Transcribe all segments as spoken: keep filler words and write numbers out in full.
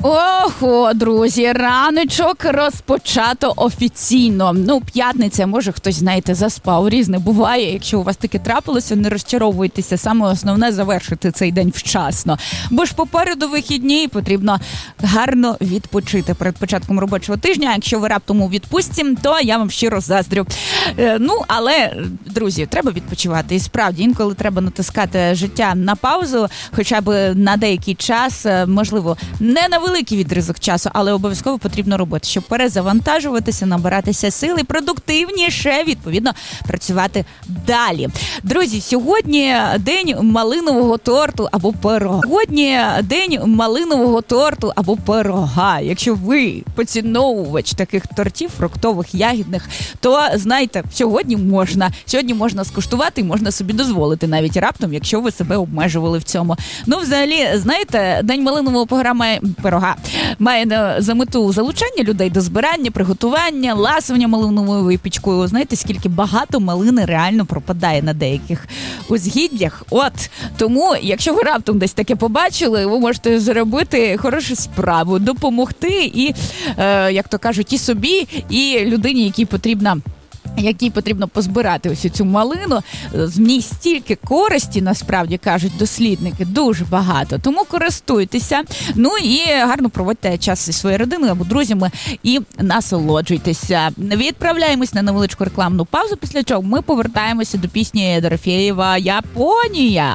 Ого, друзі, раночок розпочато офіційно. Ну, п'ятниця, може хтось, знаєте, заспав, різне буває. Якщо у вас таке трапилося, не розчаровуйтеся. Саме основне – завершити цей день вчасно. Бо ж попереду вихідні і потрібно гарно відпочити перед початком робочого тижня. Якщо ви раптом у відпустці, то я вам щиро заздрю. Е, ну, але, друзі, треба відпочивати. І справді, інколи треба натискати життя на паузу, хоча б на деякий час, можливо, не на великий відрізок часу, але обов'язково потрібно робити, щоб перезавантажуватися, набиратися сил і продуктивніше, відповідно, працювати далі. Друзі, сьогодні день малинового торту або пирога. Сьогодні день малинового торту або пирога. Якщо ви поціновувач таких тортів, фруктових, ягідних, то, знаєте, сьогодні можна. Сьогодні можна скуштувати і можна собі дозволити навіть раптом, якщо ви себе обмежували в цьому. Ну, взагалі, знаєте, день малинового пирога має, пирога має за мету залучання людей до збирання, приготування, ласування малиновою випічкою. Знаєте, скільки багато малини реально пропадає на деяких узгіддях. От, тому, якщо ви раптом десь таке побачили, ви можете зробити хорошу справу, допомогти і, е, як то кажуть, і собі, і людині, якій потрібна якій потрібно позбирати ось цю малину. В ній стільки користі, насправді, кажуть дослідники, дуже багато. Тому користуйтеся, ну і гарно проводьте час зі своєю родиною або друзями і насолоджуйтеся. Відправляємось на невеличку рекламну паузу, після чого ми повертаємося до пісні Дорофєєва «Японія».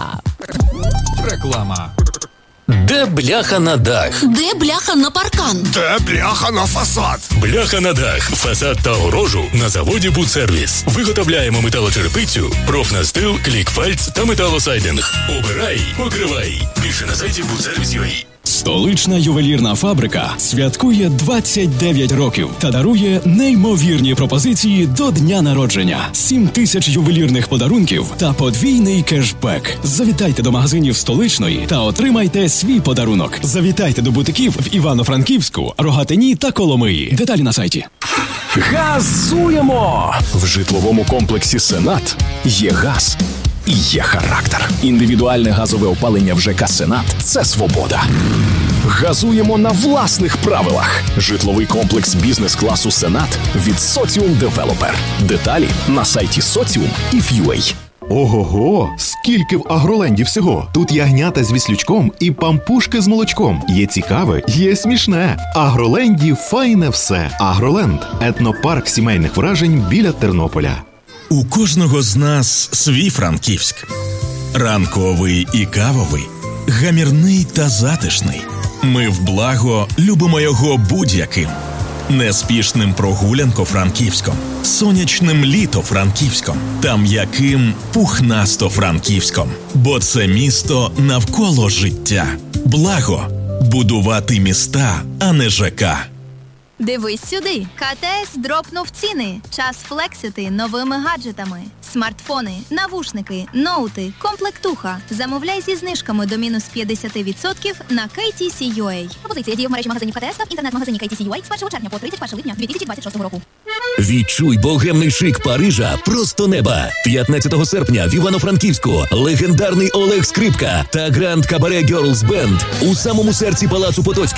Реклама. Де бляха на дах? Де бляха на паркан? Де бляха на фасад? Бляха на дах, фасад та огорожу на заводі «Будсервіс». Виготовляємо металочерепицю, профнастил, клікфальц та металосайдинг. Обирай, покривай. Більше на сайті будсервіс крапка ю а. Столична ювелірна фабрика святкує двадцять дев'ять років та дарує неймовірні пропозиції до дня народження. сім тисяч ювелірних подарунків та подвійний кешбек. Завітайте до магазинів Столичної та отримайте свій подарунок. Завітайте до бутиків в Івано-Франківську, Рогатині та Коломиї. Деталі на сайті. Газуємо! В житловому комплексі «Сенат» є газ і є характер. Індивідуальне газове опалення в ЖК «Сенат» – це свобода. Газуємо на власних правилах. Житловий комплекс бізнес-класу «Сенат» від «Соціум Девелопер». Деталі на сайті соціум і крапка ю а. Ого-го, скільки в Агроленді всього. Тут ягнята з віслючком і пампушки з молочком. Є цікаве, є смішне. Агроленді файне все. Агроленд – етнопарк сімейних вражень біля Тернополя. У кожного з нас свій Франківськ. Ранковий і кавовий, гамірний та затишний. Ми в благо любимо його будь-яким. Неспішним прогулянко-франківськом, сонячним літо-франківськом та м'яким пухнасто-франківськом. Бо це місто навколо життя. Благо – будувати міста, а не ЖК. Дивись сюди. КТС дропнув ціни. Час флексити новими гаджетами. Смартфони, навушники, ноути, комплектуха. Замовляй зі знижками до мінус п'ятдесят відсотків на кей ті сі точка ю а. Пропозиція діє в мережі магазинів КТС та в інтернет-магазині кей ті сі точка ю а з першого червня по тридцять першого липня дві тисячі двадцять шостого року. Відчуй богемний шик Парижа просто неба. п'ятнадцятого серпня в Івано-Франківську легендарний Олег Скрипка та Гранд Кабаре Гьорлс Бенд у самому серці Палацу Потоцьких